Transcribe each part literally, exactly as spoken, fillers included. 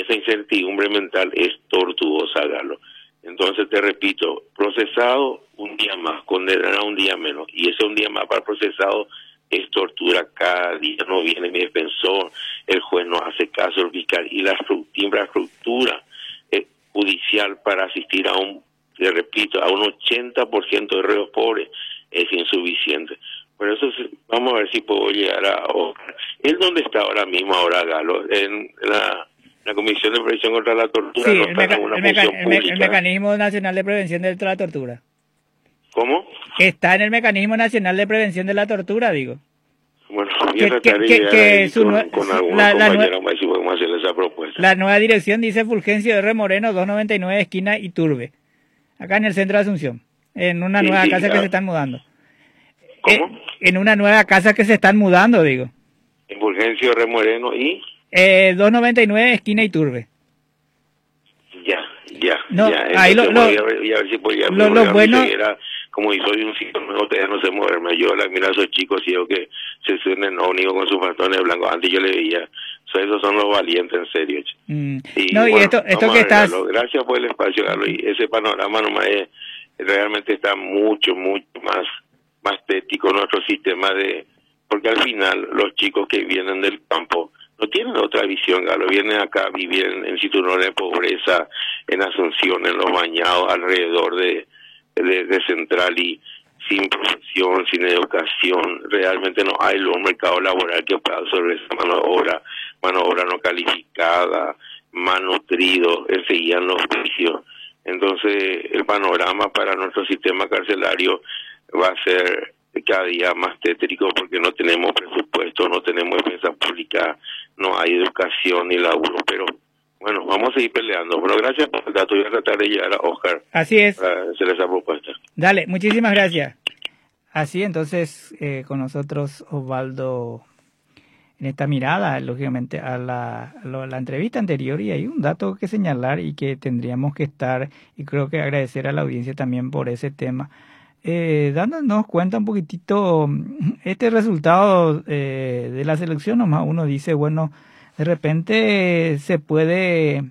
esa incertidumbre mental es tortuosa, Galo. Entonces te repito, procesado un día más, condenado un día menos, y ese un día más para procesado es tortura. Cada día no viene mi defensor, el juez no hace caso, el fiscal, y la infraestructura eh, judicial para asistir a un, te repito, a un ochenta por ciento de reos pobres es insuficiente. Por eso vamos a ver si puedo llegar a Oscar. ¿Él dónde está ahora mismo, ahora, Galo? En la, la Comisión de Prevención contra la Tortura. Sí, no el, está meca en una el, meca función el, me pública. el Mecanismo Nacional de Prevención de la Tortura. ¿Cómo? Está en el Mecanismo Nacional de Prevención de la Tortura, digo. Bueno, voy a Que, tratar que, de que, llegar que ahí su con, nue- con su- algunos la, la, compañeros nue- más si podemos hacerle esa propuesta. la nueva dirección dice Fulgencio R. Moreno, doscientos noventa y nueve, esquina Iturbe, acá en el centro de Asunción, en una Sí, nueva sí, casa ya. que se están mudando. ¿Cómo? Eh, en una nueva casa que se están mudando, digo. En Fulgencio R. Moreno y... Eh, doscientos noventa y nueve, esquina Iturbe. Ya, ya, No, ya. ahí lo- Entonces voy, lo- a ver, voy a ver si podía... lo- lo bueno- Era, como soy un sitio nuevo, todavía no sé moverme. Yo la miro a esos chicos y veo que se suenen ómnibus con sus bastones blancos. Antes yo le veía... So, esos son los valientes, en serio. che. Mm. Y, No, y bueno, esto, esto vamos que a ver, estás... Galo. Gracias por el espacio, Galo. Y ese panorama nomás es, realmente está mucho, mucho más, más tético nuestro sistema de... Porque al final los chicos que vienen del campo no tienen otra visión, Galo. Vienen acá a vivir en, en situaciones de pobreza, en Asunción, en Los Bañados, alrededor de, de, de Central, y sin profesión, sin educación. Realmente no hay un mercado laboral que pueda absorber esa mano de obra, mano de obra no calificada, más nutrido, enseguida los vicios. Entonces el panorama para nuestro sistema carcelario va a ser cada día más tétrico, porque no tenemos presupuesto, no tenemos defensa pública, no hay educación ni laburo. Pero bueno, vamos a seguir peleando. Pero gracias por el dato. Voy a tratar de llegar a Oscar Así es. para hacer esa propuesta. Dale, muchísimas gracias. Así entonces, eh, con nosotros Osvaldo en esta mirada, lógicamente, a la, a la entrevista anterior, y hay un dato que señalar y que tendríamos que estar, y creo que agradecer a la audiencia también por ese tema, eh, dándonos cuenta un poquitito, este resultado eh, de la selección, nomás uno dice, bueno, de repente se puede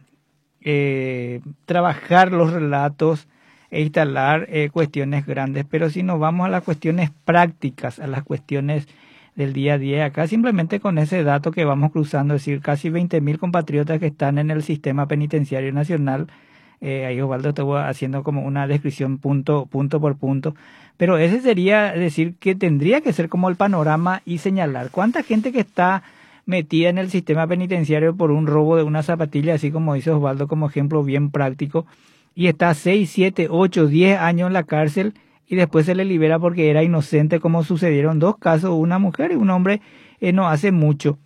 eh, trabajar los relatos e instalar eh, cuestiones grandes, pero si nos vamos a las cuestiones prácticas, a las cuestiones del día a día, acá simplemente con ese dato que vamos cruzando, es decir, casi veinte mil compatriotas que están en el sistema penitenciario nacional, eh, ahí Osvaldo estuvo haciendo como una descripción punto, punto por punto, pero ese sería decir que tendría que ser como el panorama y señalar cuánta gente que está metida en el sistema penitenciario por un robo de una zapatilla, así como dice Osvaldo como ejemplo bien práctico, y está seis, siete, ocho, diez años en la cárcel y después se le libera porque era inocente, como sucedieron dos casos, una mujer y un hombre, eh, no hace mucho.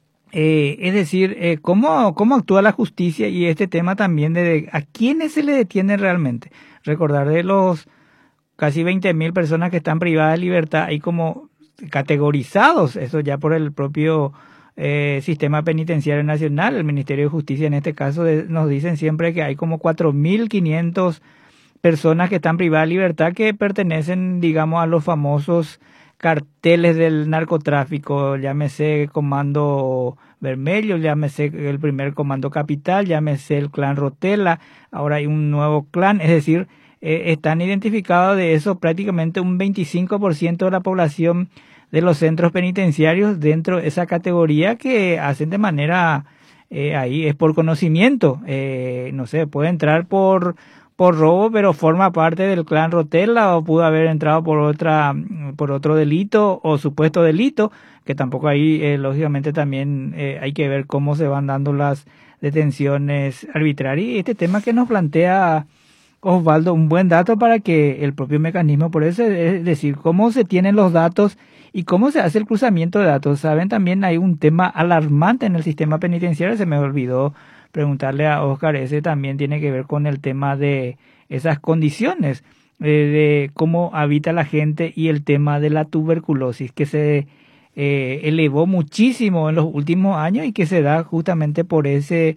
Eh, es decir, eh, ¿cómo, cómo actúa la justicia? Y este tema también de, de a quiénes se le detiene realmente. Recordar de los casi veinte mil personas que están privadas de libertad, hay como categorizados, eso ya por el propio eh, sistema penitenciario nacional, el Ministerio de Justicia en este caso, de, nos dicen siempre que hay como cuatro mil quinientas personas que están privadas de libertad que pertenecen, digamos, a los famosos carteles del narcotráfico, llámese Comando Vermelho, llámese el primer Comando Capital, llámese el Clan Rotela, ahora hay un nuevo clan, es decir, eh, están identificados de eso prácticamente un veinticinco por ciento de la población de los centros penitenciarios dentro de esa categoría que hacen de manera, eh, ahí es por conocimiento, eh, no sé, puede entrar por... por robo, pero forma parte del clan Rotela, o pudo haber entrado por otra, por otro delito o supuesto delito, que tampoco ahí, eh, lógicamente también eh, hay que ver cómo se van dando las detenciones arbitrarias. Y este tema que nos plantea Osvaldo, un buen dato para que el propio mecanismo, por eso es decir, cómo se tienen los datos y cómo se hace el cruzamiento de datos. Saben, también hay un tema alarmante en el sistema penitenciario, se me olvidó preguntarle a Oscar, ese también tiene que ver con el tema de esas condiciones, eh, de cómo habita la gente y el tema de la tuberculosis, que se eh, elevó muchísimo en los últimos años y que se da justamente por ese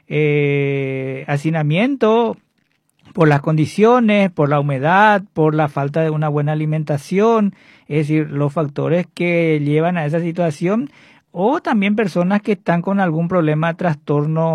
eh, hacinamiento, por las condiciones, por la humedad, por la falta de una buena alimentación, es decir, los factores que llevan a esa situación, o también personas que están con algún problema, trastorno